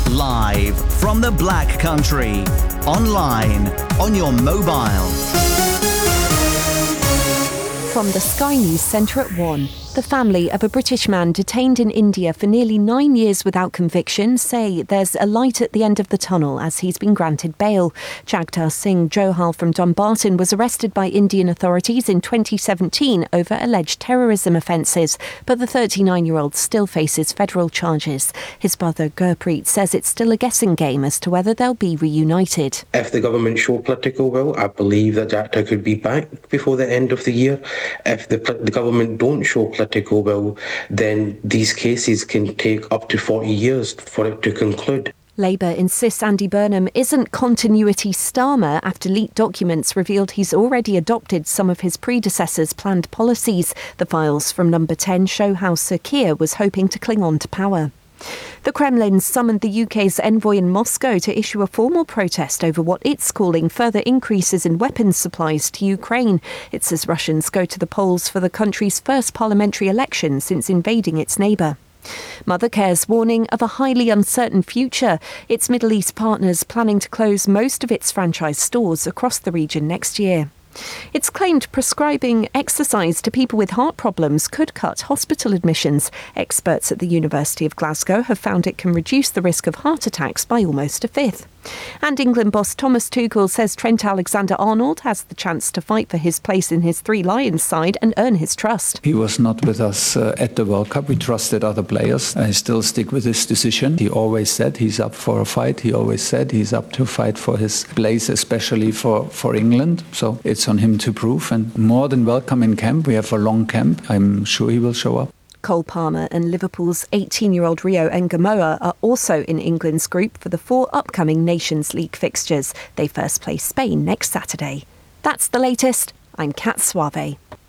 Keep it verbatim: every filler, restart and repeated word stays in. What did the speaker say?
Live from the Black Country. Online, on your mobile. From the Sky News Centre at one. The family of a British man detained in India for nearly nine years without conviction say there's a light at the end of the tunnel as he's been granted bail. Jagtar Singh Johal from Dumbarton was arrested by Indian authorities in twenty seventeen over alleged terrorism offences, but the thirty-nine-year-old still faces federal charges. His brother Gurpreet says it's still a guessing game as to whether they'll be reunited. If the government show political will, I believe that Jagtar could be back before the end of the year. If the, the government don't show political will, then these cases can take up to forty years for it to conclude. Labour insists Andy Burnham isn't continuity Starmer after leaked documents revealed he's already adopted some of his predecessors' planned policies. The files from Number ten show how Sir Keir was hoping to cling on to power. The Kremlin summoned the U K's envoy in Moscow to issue a formal protest over what it's calling further increases in weapons supplies to Ukraine. It says Russians go to the polls for the country's first parliamentary election since invading its neighbour. Mothercare's warning of a highly uncertain future. Its Middle East partners planning to close most of its franchise stores across the region next year. It's claimed prescribing exercise to people with heart problems could cut hospital admissions. Experts at the University of Glasgow have found it can reduce the risk of heart attacks by almost a fifth. And England boss Thomas Tuchel says Trent Alexander-Arnold has the chance to fight for his place in his Three Lions side and earn his trust. He was not with us uh, at the World Cup. We trusted other players. I still stick with his decision. He always said he's up for a fight. He always said he's up to fight for his place, especially for, for England. So it's on him to prove, and more than welcome in camp. We have a long camp. I'm sure he will show up. Cole Palmer and Liverpool's eighteen-year-old Rio Ngamoa are also in England's group for the four upcoming Nations League fixtures. They first play Spain next Saturday. That's the latest. I'm Kat Suave.